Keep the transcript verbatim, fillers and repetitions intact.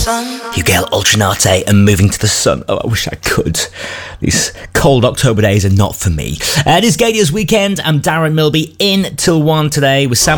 Huguel Ultranate and Moving to the Sun. Oh, I wish I could. These cold October days are not for me. Uh, it is Gadia's weekend. I'm Darren Milby in till one today with Sam